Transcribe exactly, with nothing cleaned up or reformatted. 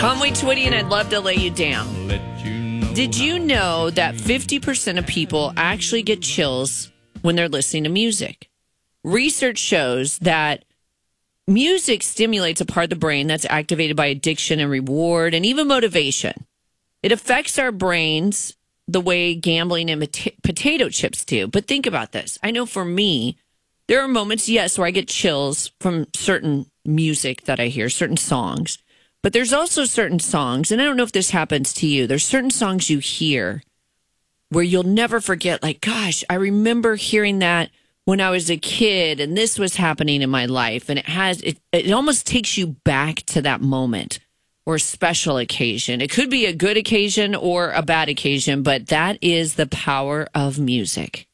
Conway Twitty, and I'd love to lay you down. Did you know that fifty percent of people actually get chills when they're listening to music? Research shows that music stimulates a part of the brain that's activated by addiction and reward and even motivation. It affects our brains the way gambling and potato chips do. But think about this. I know for me, there are moments, yes, where I get chills from certain music that I hear, certain songs. But there's also certain songs, and I don't know if this happens to you, there's certain songs you hear where you'll never forget, like, gosh, I remember hearing that when I was a kid and this was happening in my life. And it has, it, it almost takes you back to that moment or a special occasion. It could be a good occasion or a bad occasion, but that is the power of music.